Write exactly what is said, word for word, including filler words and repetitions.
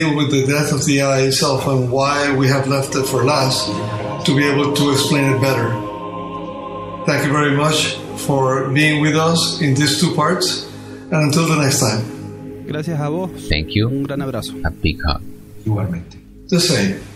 with the death of the A I itself and why we have left it for last to be able to explain it better. Thank you very much for being with us in these two parts, and until the next time. Gracias a vos. Thank you. Un gran abrazo. A big hug. Igualmente. The same.